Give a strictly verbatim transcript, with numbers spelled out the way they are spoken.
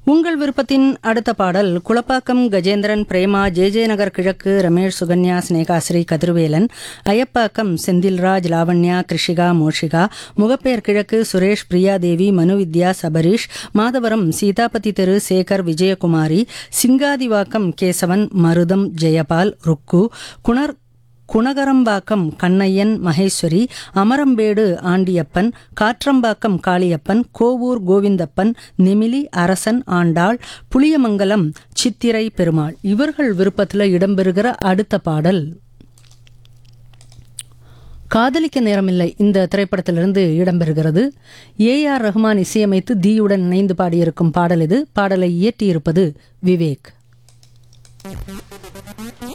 உங்கள் விருப்பத்தின் அடுத்த பாடல் குளப்பாக்கம் கஜேந்திரன் பிரேமா ஜே ஜே நகர் கிழக்கு ரமேஷ் சுகன்யா ஸ்னேகாஸ்ரீ கதிர்வேலன் அயப்பாக்கம் செந்தில்ராஜ் லாவண்யா கிருஷிகா மோஷிகா முகப்பேர் கிழக்கு சுரேஷ் பிரியாதேவி மனுவித்யா சபரீஷ் மாதவரம் சீதாபதி தெரு சேகர் விஜயகுமாரி சிங்காதிவாக்கம் கேசவன் மருதம் ஜெயபால் ருக்கு குணர் குணகரம்பாக்கம் கண்ணையன் மகேஸ்வரி அமரம்பேடு ஆண்டியப்பன் காற்றம்பாக்கம் காளியப்பன் கோவூர் கோவிந்தப்பன் நெமிலி அரசன் ஆண்டாள் புளியமங்கலம் சித்திரை பெருமாள் இவர்கள் விருப்பத்தில் இடம்பெறுகிற அடுத்த பாடல் காதலிக்க நேரமில்லை இந்த திரைப்படத்திலிருந்து இடம்பெறுகிறது. ஏ ஆர் ரஹ்மான் இசையமைத்து தீயுடன் இணைந்து பாடியிருக்கும் பாடல் இது. பாடலை இயற்றியிருப்பது விவேக்.